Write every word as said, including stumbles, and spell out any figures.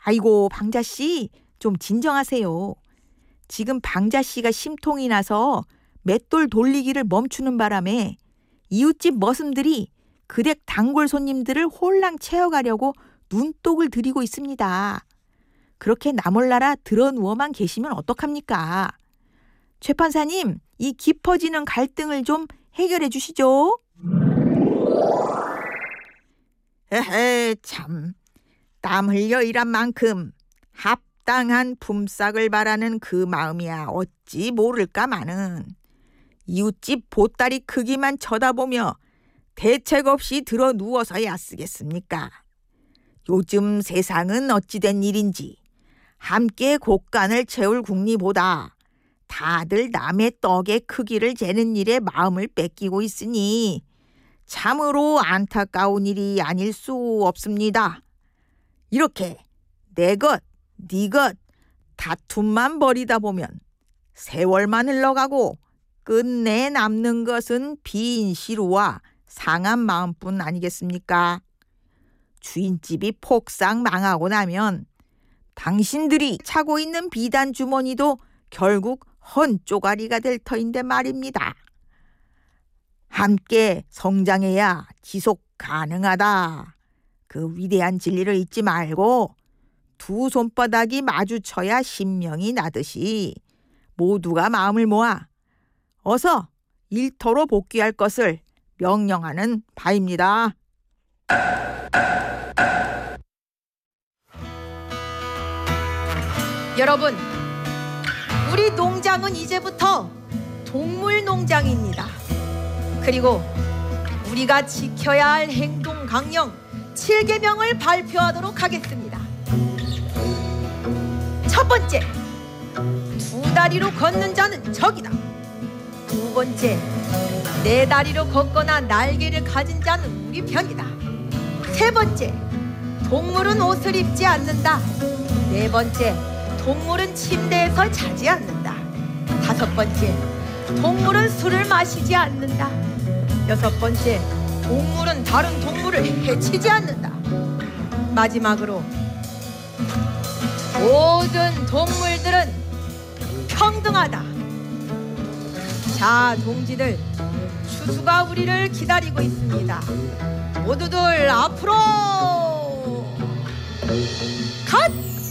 아이고, 방자씨, 좀 진정하세요. 지금 방자씨가 심통이 나서 맷돌 돌리기를 멈추는 바람에 이웃집 머슴들이 그댁 단골 손님들을 홀랑 채워가려고 눈독을 들이고 있습니다. 그렇게 나몰라라 드러누워만 계시면 어떡합니까? 최 판사님, 이 깊어지는 갈등을 좀 해결해 주시죠. 에헤, 참. 땀 흘려 일한 만큼 합당한 품삯을 바라는 그 마음이야 어찌 모를까마는. 이웃집 보따리 크기만 쳐다보며 대책 없이 들어 누워서야 쓰겠습니까? 요즘 세상은 어찌된 일인지 함께 곡간을 채울 국리보다 다들 남의 떡의 크기를 재는 일에 마음을 뺏기고 있으니 참으로 안타까운 일이 아닐 수 없습니다. 이렇게 내 것, 네 것 다툼만 벌이다 보면 세월만 흘러가고 끝내 남는 것은 빈 시루와 상한 마음뿐 아니겠습니까? 주인집이 폭삭 망하고 나면 당신들이 차고 있는 비단 주머니도 결국 헌 쪼가리가 될 터인데 말입니다. 함께 성장해야 지속 가능하다. 그 위대한 진리를 잊지 말고 두 손바닥이 마주쳐야 신명이 나듯이 모두가 마음을 모아 어서 일터로 복귀할 것을 명령하는 바입니다. 여러분, 우리 농장은 이제부터 동물 농장입니다. 그리고 우리가 지켜야 할 행동 강령 칠 계명을 발표하도록 하겠습니다. 첫 번째, 두 다리로 걷는 자는 적이다. 두 번째, 네 다리로 걷거나 날개를 가진 자는 우리 편이다. 세 번째, 동물은 옷을 입지 않는다. 네 번째, 동물은 침대에서 자지 않는다. 다섯 번째, 동물은 술을 마시지 않는다. 여섯 번째, 동물은 다른 동물을 해치지 않는다. 마지막으로 모든 동물들은 평등하다. 자, 동지들, 추수가 우리를 기다리고 있습니다. 모두들 앞으로 갓!